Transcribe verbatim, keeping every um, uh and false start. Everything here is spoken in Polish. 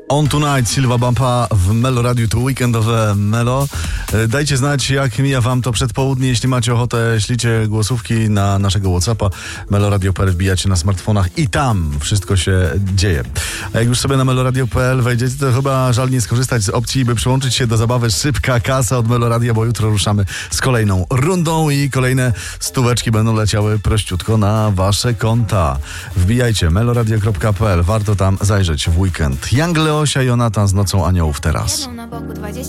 On Tonight, Silva Bumpa w Melo Radiu, to weekendowe Melo. Dajcie znać, jak mija wam to przedpołudnie. Jeśli macie ochotę, ślijcie głosówki na naszego WhatsAppa meloradio kropka p l, wbijacie na smartfonach i tam wszystko się dzieje. A jak już sobie na meloradio kropka p l wejdziecie, to chyba żal nie skorzystać z opcji, by przyłączyć się do zabawy Szybka Kasa od Meloradia, bo jutro ruszamy z kolejną rundą i kolejne stóweczki będą leciały prościutko na wasze konta. Wbijajcie meloradio kropka p l, warto tam zajrzeć w weekend. Young Leosia, Jonatan z Nocą Aniołów teraz.